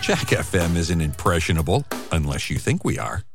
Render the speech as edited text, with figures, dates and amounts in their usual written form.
Jack FM isn't impressionable unless you think we are.